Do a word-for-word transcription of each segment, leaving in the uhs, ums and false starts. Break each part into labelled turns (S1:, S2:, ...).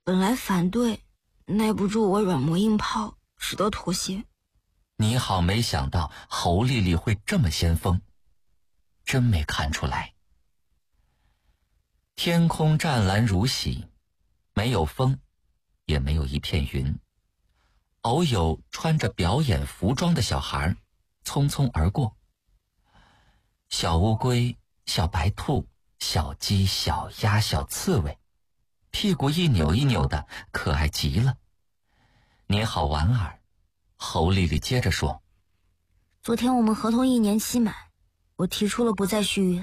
S1: 本来反对，耐不住我软磨硬泡，只得妥协。
S2: 你好没想到侯丽丽会这么先锋，真没看出来。天空湛蓝如洗，没有风，也没有一片云，偶有穿着表演服装的小孩匆匆而过。小乌龟、小白兔、小鸡、小鸭、小刺猬，屁股一扭一扭的，可爱极了。你好莞尔，侯丽丽接着说：
S1: 昨天我们合同一年期满，我提出了不再续约。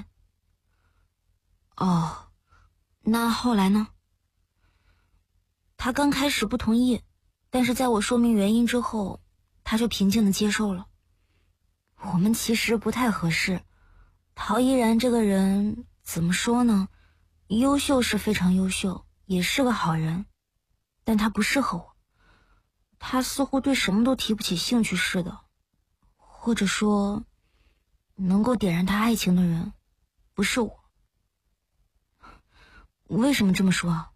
S1: 哦，那后来呢？他刚开始不同意，但是在我说明原因之后，他就平静地接受了。我们其实不太合适，陶依然这个人怎么说呢？优秀是非常优秀，也是个好人，但他不适合我。他似乎对什么都提不起兴趣似的，或者说，能够点燃他爱情的人，不是我。为什么这么说啊？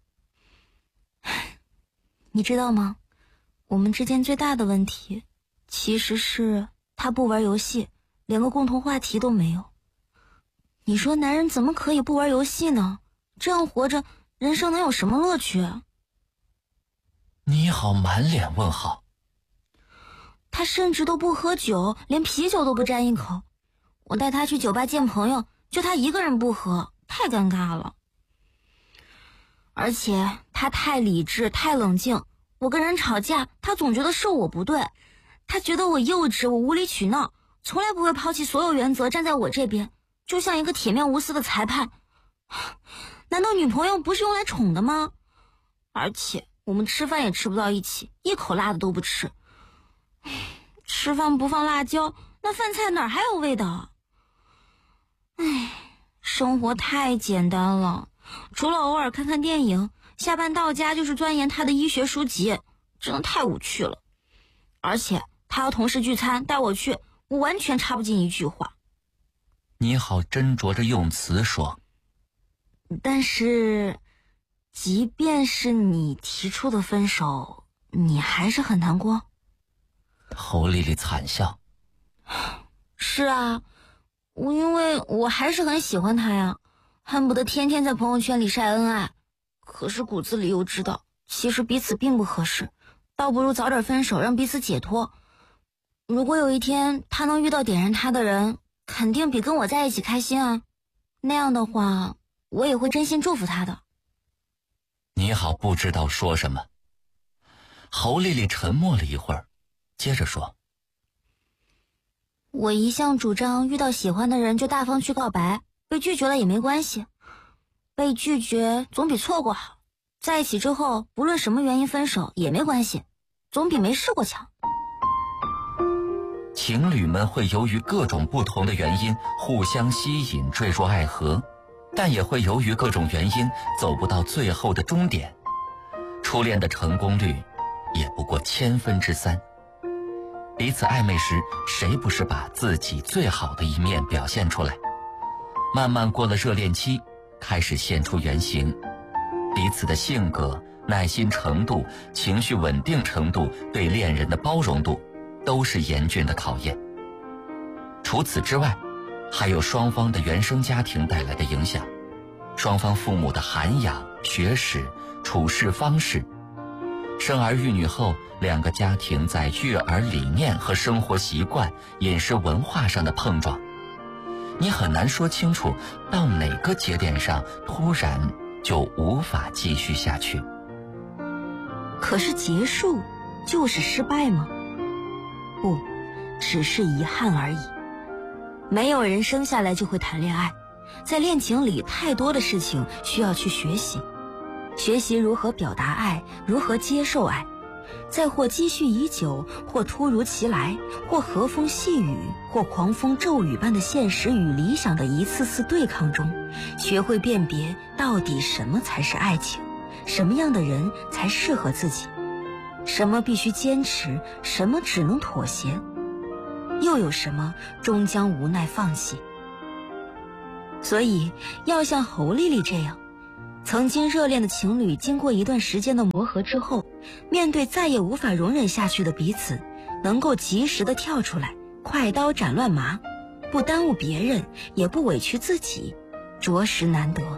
S1: 你知道吗？我们之间最大的问题，其实是他不玩游戏，连个共同话题都没有。你说男人怎么可以不玩游戏呢？这样活着，人生能有什么乐趣啊？
S2: 你好满脸问号。
S1: 他甚至都不喝酒，连啤酒都不沾一口。我带他去酒吧见朋友，就他一个人不喝，太尴尬了。而且他太理智，太冷静。我跟人吵架，他总觉得是我不对，他觉得我幼稚，我无理取闹，从来不会抛弃所有原则站在我这边，就像一个铁面无私的裁判。难道女朋友不是用来宠的吗？而且我们吃饭也吃不到一起，一口辣的都不吃。吃饭不放辣椒，那饭菜哪还有味道？唉，生活太简单了，除了偶尔看看电影，下班到家就是钻研他的医学书籍，真的太无趣了。而且他要同事聚餐带我去，我完全插不进一句话。
S2: 你好斟酌着用词说。
S1: 但是即便是你提出的分手，你还是很难过？
S2: 侯丽丽惨笑。
S1: 是啊，我因为我还是很喜欢他呀，恨不得天天在朋友圈里晒恩爱。可是骨子里又知道，其实彼此并不合适，倒不如早点分手，让彼此解脱。如果有一天他能遇到点燃他的人，肯定比跟我在一起开心啊。那样的话，我也会真心祝福他的。
S2: 你好不知道说什么。侯丽丽沉默了一会儿，接着说：
S1: 我一向主张遇到喜欢的人就大方去告白，被拒绝了也没关系，被拒绝总比错过好，在一起之后不论什么原因分手也没关系，总比没试过强。
S2: 情侣们会由于各种不同的原因互相吸引坠入爱河，但也会由于各种原因走不到最后的终点。初恋的成功率也不过千分之三。彼此暧昧时，谁不是把自己最好的一面表现出来？慢慢过了热恋期，开始现出原形。彼此的性格、耐心程度、情绪稳定程度、对恋人的包容度，都是严峻的考验。除此之外，还有双方的原生家庭带来的影响，双方父母的涵养、学识、处事方式。生儿育女后，两个家庭在育儿理念和生活习惯、饮食文化上的碰撞，你很难说清楚到哪个节点上突然就无法继续下去。
S1: 可是结束就是失败吗？不，只是遗憾而已。没有人生下来就会谈恋爱，在恋情里太多的事情需要去学习，学习如何表达爱，如何接受爱，在或积蓄已久，或突如其来，或和风细雨，或狂风骤雨般的现实与理想的一次次对抗中，学会辨别到底什么才是爱情，什么样的人才适合自己，什么必须坚持，什么只能妥协，又有什么终将无奈放弃。所以要像侯丽丽这样， 曾经热恋的情侣，经过一段时间的磨合之后，面对再也无法容忍下去的彼此，能够及时的跳出来，快刀斩乱麻，不耽误别人，也不委屈自己，着实难得。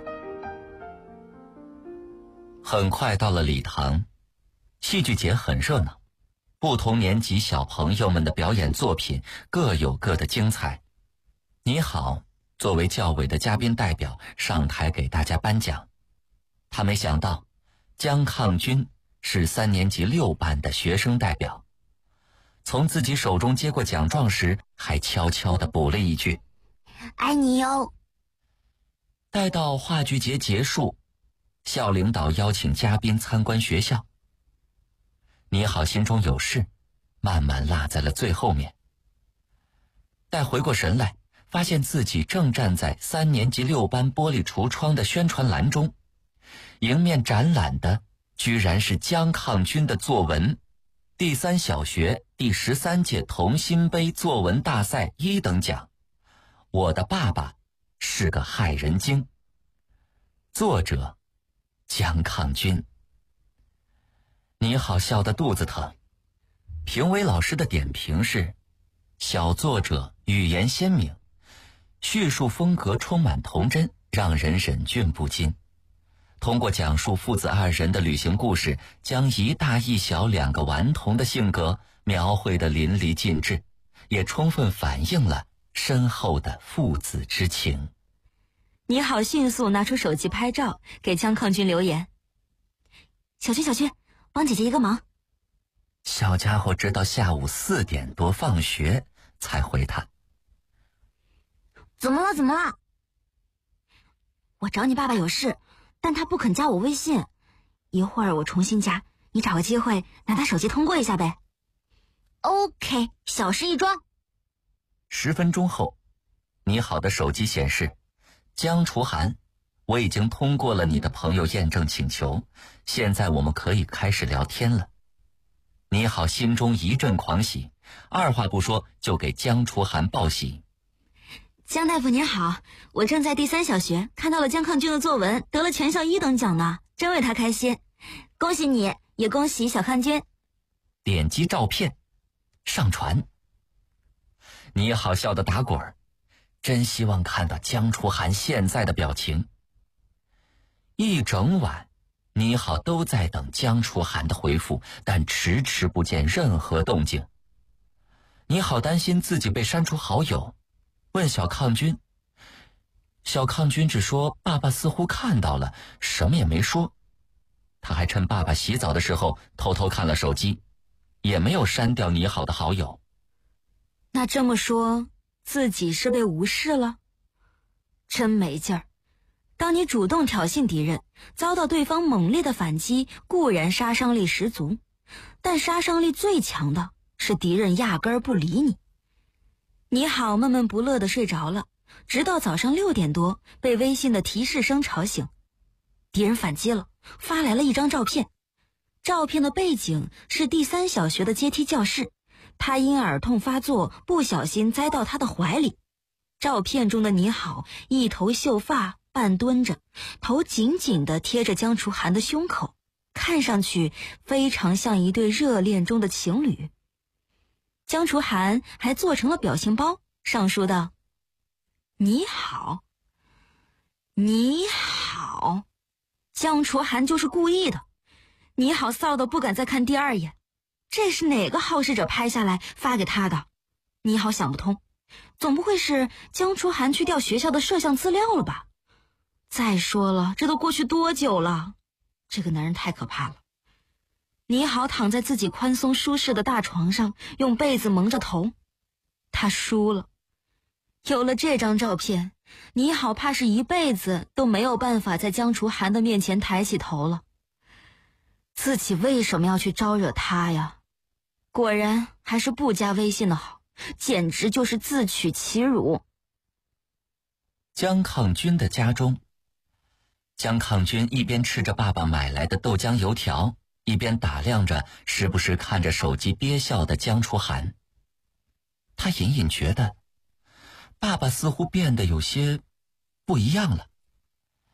S2: 很快到了礼堂，戏剧节很热闹，不同年级小朋友们的表演作品各有各的精彩。你好，作为教委的嘉宾代表上台给大家颁奖。他没想到江抗军是三年级六班的学生代表，从自己手中接过奖状时还悄悄地补了一句
S1: 爱你哟。
S2: 待到话剧节结束，校领导邀请嘉宾参观学校。你好心中有事，慢慢落在了最后面。待回过神来，发现自己正站在三年级六班玻璃橱窗的宣传栏中，迎面展览的居然是江抗军的作文，第三小学第十三届同心杯作文大赛一等奖，我的爸爸是个害人精。作者江抗军。你好笑得肚子疼。评委老师的点评是：小作者语言鲜明，叙述风格充满童真，让人忍俊不禁。通过讲述父子二人的旅行故事，将一大一小两个顽童的性格描绘得淋漓尽致，也充分反映了深厚的父子之情。
S1: 你好迅速拿出手机拍照，给江抗军留言：小军小军，帮姐姐一个忙。
S2: 小家伙直到下午四点多放学才回他。
S1: 怎么了怎么了？我找你爸爸有事，但他不肯加我微信，一会儿我重新加，你找个机会拿他手机通过一下呗。OK， 小事一桩。
S2: 十分钟后，你好的手机显示：江楚涵，我已经通过了你的朋友验证请求，现在我们可以开始聊天了。你好心中一阵狂喜，二话不说就给江楚涵报喜。
S1: 江大夫您好，我正在第三小学看到了江抗军的作文得了全校一等奖呢，真为他开心，恭喜你，也恭喜小抗军。
S2: 点击照片上传。你好笑的打滚儿，真希望看到江楚涵现在的表情。一整晚你好都在等江楚涵的回复，但迟迟不见任何动静。你好担心自己被删除好友，问小抗军。小抗军只说爸爸似乎看到了，什么也没说。他还趁爸爸洗澡的时候偷偷看了手机，也没有删掉你好的好友。
S1: 那这么说，自己是被无视了？真没劲儿。当你主动挑衅敌人，遭到对方猛烈的反击，固然杀伤力十足，但杀伤力最强的是敌人压根儿不理你。你好闷闷不乐地睡着了，直到早上六点多被微信的提示声吵醒。敌人反击了，发来了一张照片。照片的背景是第三小学的阶梯教室，他因耳痛发作不小心栽到他的怀里。照片中的你好一头秀发，半蹲着，头紧紧地贴着江楚涵的胸口，看上去非常像一对热恋中的情侣。江楚涵还做成了表情包，上书道：你好，你好。江楚涵就是故意的，你好臊得不敢再看第二眼。这是哪个好事者拍下来发给他的？你好想不通，总不会是江楚涵去调学校的摄像资料了吧？再说了，这都过去多久了？这个男人太可怕了。你好躺在自己宽松舒适的大床上，用被子蒙着头。他输了。有了这张照片，你好怕是一辈子都没有办法在江楚涵的面前抬起头了。自己为什么要去招惹他呀？果然还是不加微信的好，简直就是自取其辱。
S2: 江抗军的家中，江抗军一边吃着爸爸买来的豆浆油条，一边打量着时不时看着手机憋笑的江楚涵。他隐隐觉得爸爸似乎变得有些不一样了。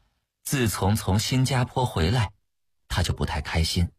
S2: 自从从新加坡回来，他就不太开心。